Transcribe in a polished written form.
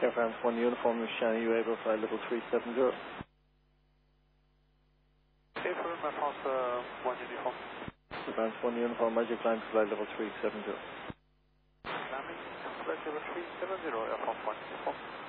Air France 1 uniform, Miss Shannon, you able to fly level 370? Air France 1 uniform. Air France 1 uniform, Magic Line to fly level 370. Landing, flight level 370, Air France 1 uniform.